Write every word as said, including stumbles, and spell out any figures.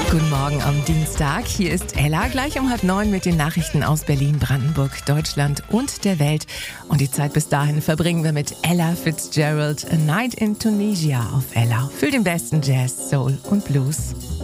Guten Morgen am Dienstag. Hier ist Ella, gleich um halb neun mit den Nachrichten aus Berlin, Brandenburg, Deutschland und der Welt. Und die Zeit bis dahin verbringen wir mit Ella Fitzgerald, A Night in Tunisia auf Ella. Für den besten Jazz, Soul und Blues.